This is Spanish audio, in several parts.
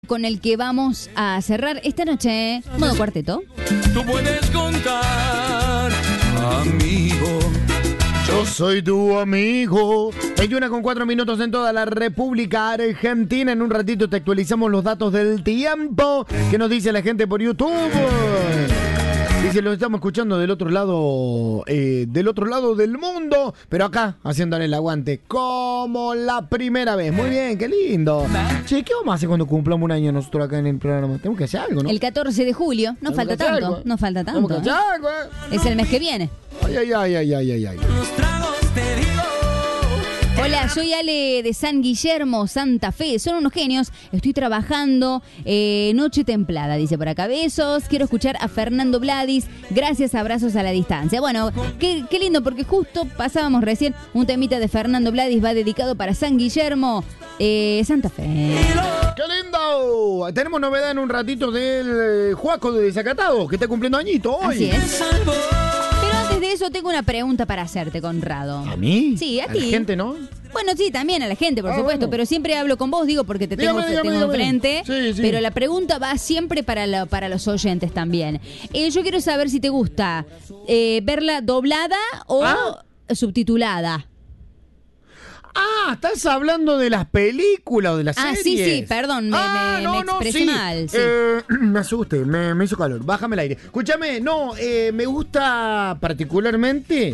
Con el que vamos a cerrar esta noche, modo cuarteto. Tú puedes contar, amigo. Yo soy tu amigo. 21:04 en toda la República Argentina. En un ratito te actualizamos los datos del tiempo. ¿Qué nos dice la gente por YouTube? Dice, lo estamos escuchando del otro lado del mundo, pero acá, haciéndole el aguante, como la primera vez. Muy bien, qué lindo. Che, ¿qué vamos a hacer cuando cumplamos un año nosotros acá en el programa? Tenemos que hacer algo, ¿no? El 14 de julio, no falta tanto, no falta tanto. Tenemos que hacer algo, Es el mes que viene. Ay. Los tragos te digo. Hola, soy Ale de San Guillermo, Santa Fe. Son unos genios. Estoy trabajando noche templada, dice por acá. Besos. Quiero escuchar a Fernando Bladis. Gracias, abrazos a la distancia. Bueno, qué lindo, porque justo pasábamos recién un temita de Fernando Bladis. Va dedicado para San Guillermo, Santa Fe. ¡Qué lindo! Tenemos novedad en un ratito del Juaco de Desacatado, que está cumpliendo añito hoy. Así es. Pero antes de eso tengo una pregunta para hacerte, Conrado. ¿A mí? Sí, a ti. ¿A la gente, no? Bueno, sí, también a la gente, por supuesto, bueno. Pero siempre hablo con vos, digo, porque te tengo Dígame. enfrente. Sí. Pero la pregunta va siempre para los oyentes también. Yo quiero saber si te gusta verla doblada o subtitulada. Ah, estás hablando de las películas o de las series. Sí, perdón, me expresé mal. Sí. Me asusté, me hizo calor. Bájame el aire. Escúchame, me gusta particularmente,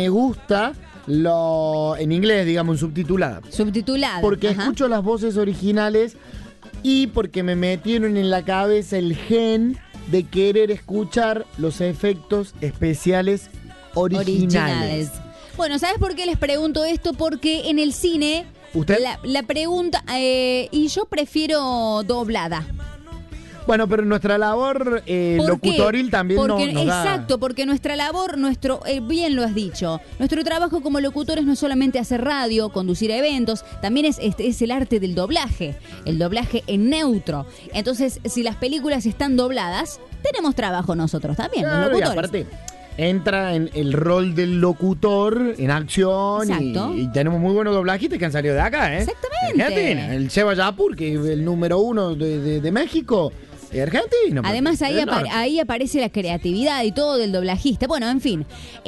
en inglés, digamos, subtitulada. Subtitulada. Porque ajá. escucho las voces originales y porque me metieron en la cabeza el gen de querer escuchar los efectos especiales originales. Bueno, ¿sabes por qué les pregunto esto? Porque en el cine, ¿usted? La pregunta, y yo prefiero doblada. Bueno, pero nuestra labor locutoril también nos da. Exacto, porque nuestra labor, bien lo has dicho, nuestro trabajo como locutores no es solamente hacer radio, conducir eventos, también es el arte del doblaje, el doblaje en neutro. Entonces, si las películas están dobladas, tenemos trabajo nosotros también, los locutores. Y aparte, entra en el rol del locutor en acción. Y tenemos muy buenos doblajistas que han salido de acá, Exactamente. Argentina. El Seba Yapur, que es el número 1 de México, es argentino. Además, ahí aparece la creatividad y todo del doblajista. Bueno, en fin.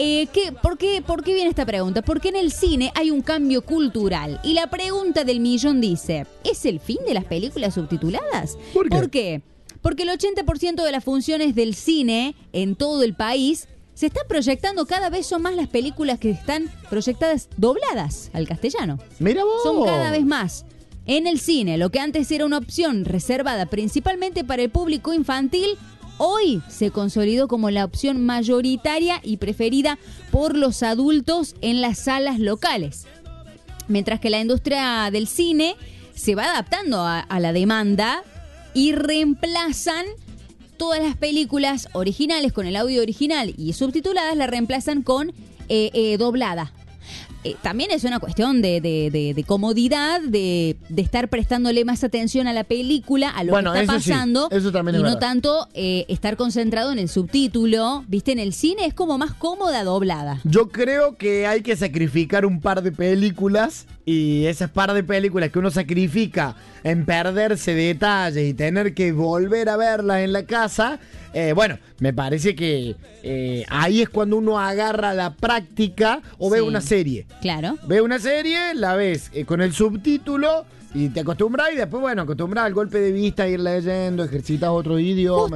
¿Por qué viene esta pregunta? Porque en el cine hay un cambio cultural. Y la pregunta del millón dice, ¿es el fin de las películas subtituladas? ¿Por qué? Porque el 80% de las funciones del cine en todo el país se está proyectando, cada vez son más las películas que están proyectadas dobladas al castellano. Mira vos. Son cada vez más. En el cine, lo que antes era una opción reservada principalmente para el público infantil, hoy se consolidó como la opción mayoritaria y preferida por los adultos en las salas locales. Mientras que la industria del cine se va adaptando a la demanda y reemplazan todas las películas originales con el audio original y subtituladas, la reemplazan con doblada. También es una cuestión de comodidad, de estar prestándole más atención a la película, a lo que está pasando, sí, eso también y es no verdad. tanto estar concentrado en el subtítulo. ¿Viste? En el cine es como más cómoda doblada. Yo creo que hay que sacrificar un par de películas, y esas par de películas que uno sacrifica en perderse detalles y tener que volver a verlas en la casa, bueno, me parece que ahí es cuando uno agarra la práctica o ve una serie. Claro. Ve una serie, la ves con el subtítulo y te acostumbras, y después, bueno, acostumbras al golpe de vista, ir leyendo, ejercitas otro idioma.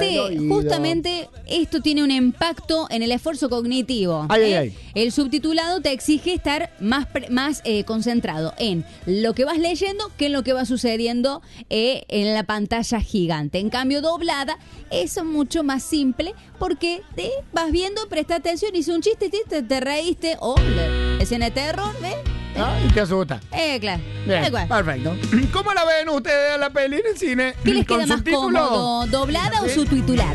Justamente esto tiene un impacto en el esfuerzo cognitivo. Ay. El subtitulado te exige estar más concentrado en lo que vas leyendo que en lo que va sucediendo en la pantalla gigante. En cambio, doblada es mucho más simple porque te vas viendo, presta atención, hice un chiste, te reíste, o escena de terror, ¿ves? Y te asusta. Claro. Bien, perfecto. ¿Cómo la ven ustedes a la peli en el cine? ¿Qué les ¿Con queda más subtítulos? cómodo, doblada o subtitulada?